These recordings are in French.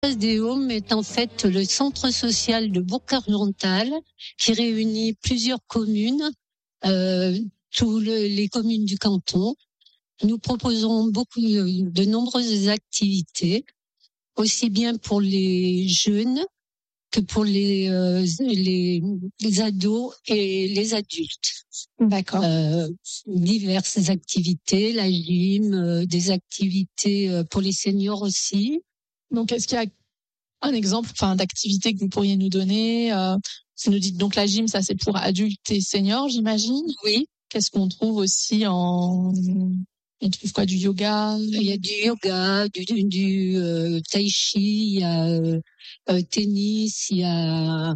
Place des Haumes est en fait le centre social de Bourg-Argental qui réunit plusieurs communes, les communes du canton. Nous proposons de nombreuses activités, aussi bien pour les jeunes que pour les ados et les adultes. D'accord. Diverses activités, la gym, des activités pour les seniors aussi. Donc, est-ce qu'il y a un exemple, d'activité que vous pourriez nous donner? Vous nous dites donc la gym, ça c'est pour adultes et seniors, j'imagine. Oui. Qu'est-ce qu'on trouve aussi on trouve quoi? Du yoga? Il y a du yoga, du tai chi, il y a tennis, il y a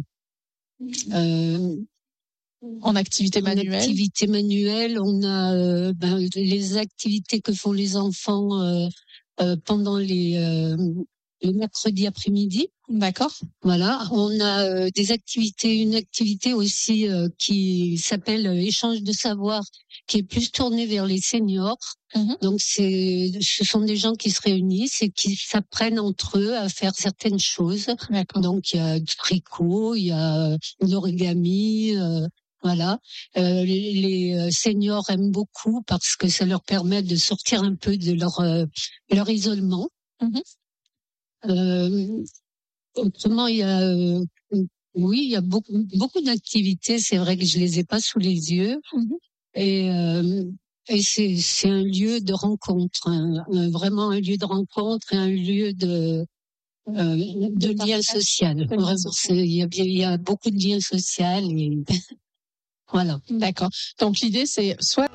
en activité manuelle. En activité manuelle, on a les activités que font les enfants pendant le mercredi après-midi. D'accord. Voilà, on a une activité aussi qui s'appelle échange de savoir, qui est plus tournée vers les seniors. Mm-hmm. Donc ce sont des gens qui se réunissent et qui s'apprennent entre eux à faire certaines choses. D'accord. Donc il y a du tricot, il y a de l'origami, voilà. Les seniors aiment beaucoup parce que ça leur permet de sortir un peu de leur isolement. Mm-hmm. Autrement, il y a beaucoup d'activités. C'est vrai que je les ai pas sous les yeux. Mm-hmm. Et c'est un lieu de rencontre, vraiment un lieu de rencontre et un lieu de lien social. Il y a beaucoup de liens sociaux et voilà. D'accord. Donc l'idée c'est soit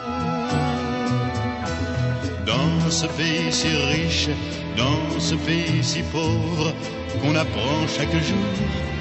dans ce pays si riche, dans ce pays si pauvre, qu'on apprend chaque jour